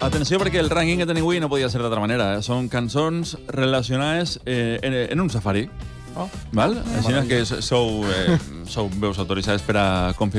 Atenció, perquè el rànquing que tenim avui no podia ser d'altra manera. Són cançons relacionades en un safari. Val? Així que sou veus autoritzades per a confirmar